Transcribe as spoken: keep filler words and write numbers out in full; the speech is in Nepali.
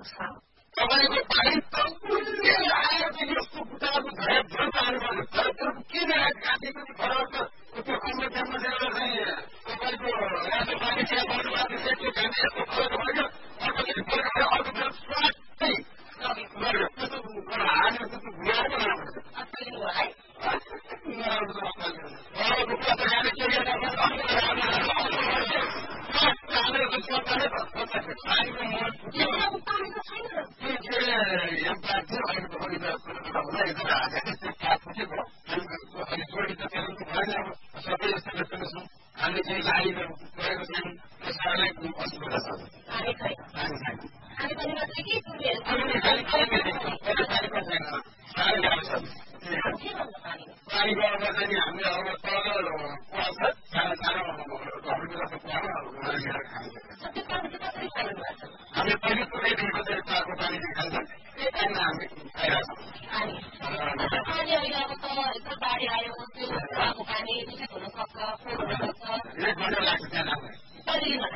तपाईँको पानी तम्बुल्ने आएर यस्तो कुटाको झ्याप झ्याप आउनु पर्यो तर त्यो किन काटी पनि फरक त्यो कमल टेम्परेचर चाहिँ तपाईँको रातो पानी चिया पाउनु भएको थियो त्यो काटी यस्तो फरक भयो अर्कोचोटि फरक भयो अर्को बेला स्वाटै गऱ्यो त्यस्तो हालेर त्यस्तो गुहार बनाउनु